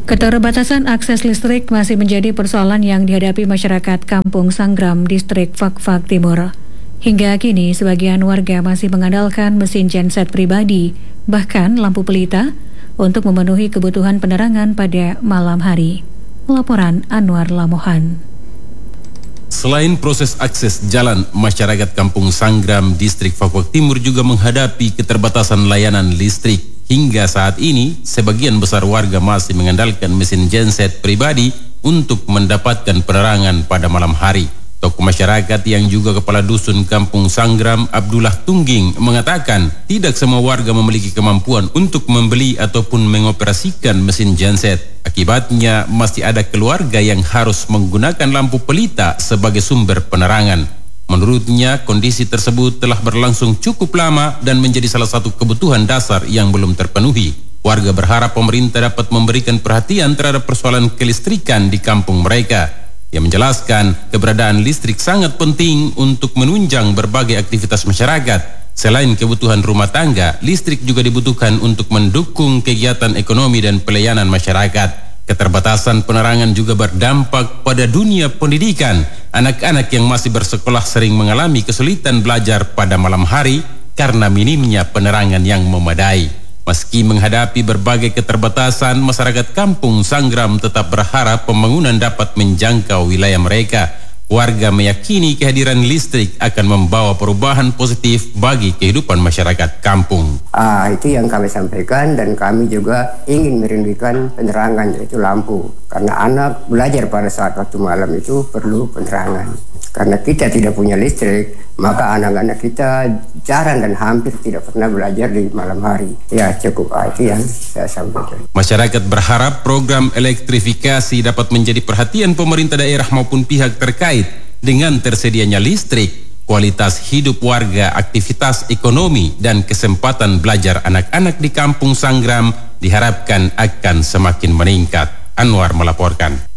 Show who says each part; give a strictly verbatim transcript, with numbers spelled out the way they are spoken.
Speaker 1: Keterbatasan akses listrik masih menjadi persoalan yang dihadapi masyarakat Kampung Sanggram, Distrik Fakfak Timur. Hingga kini, sebagian warga masih mengandalkan mesin genset pribadi, bahkan lampu pelita, untuk memenuhi kebutuhan penerangan pada malam hari. Laporan Anwar Lamohan.
Speaker 2: Selain proses akses jalan, masyarakat Kampung Sanggram, Distrik Fakfak Timur juga menghadapi keterbatasan layanan listrik. Hingga saat ini, sebagian besar warga masih mengandalkan mesin genset pribadi untuk mendapatkan penerangan pada malam hari. Tokoh masyarakat yang juga kepala dusun Kampung Sanggram, Abdullah Tungging, mengatakan tidak semua warga memiliki kemampuan untuk membeli ataupun mengoperasikan mesin genset. Akibatnya, masih ada keluarga yang harus menggunakan lampu pelita sebagai sumber penerangan. Menurutnya, kondisi tersebut telah berlangsung cukup lama dan menjadi salah satu kebutuhan dasar yang belum terpenuhi. Warga berharap pemerintah dapat memberikan perhatian terhadap persoalan kelistrikan di kampung mereka. Ia menjelaskan keberadaan listrik sangat penting untuk menunjang berbagai aktivitas masyarakat. Selain kebutuhan rumah tangga, listrik juga dibutuhkan untuk mendukung kegiatan ekonomi dan pelayanan masyarakat. Keterbatasan penerangan juga berdampak pada dunia pendidikan. Anak-anak yang masih bersekolah sering mengalami kesulitan belajar pada malam hari karena minimnya penerangan yang memadai. Meski menghadapi berbagai keterbatasan, masyarakat Kampung Sanggram tetap berharap pembangunan dapat menjangkau wilayah mereka. Warga meyakini kehadiran listrik akan membawa perubahan positif bagi kehidupan masyarakat kampung.
Speaker 3: Ah, itu yang kami sampaikan, dan kami juga ingin merindukan penerangan, yaitu lampu. Karena anak belajar pada saat waktu malam itu perlu penerangan. Karena kita tidak punya listrik, maka anak-anak kita jarang dan hampir tidak pernah belajar di malam hari. Ya, cukup. Ah, itu yang saya sampaikan.
Speaker 2: Masyarakat berharap program elektrifikasi dapat menjadi perhatian pemerintah daerah maupun pihak terkait dengan tersedianya listrik, kualitas hidup warga, aktivitas ekonomi, dan kesempatan belajar anak-anak di Kampung Sanggram diharapkan akan semakin meningkat. Anwar melaporkan.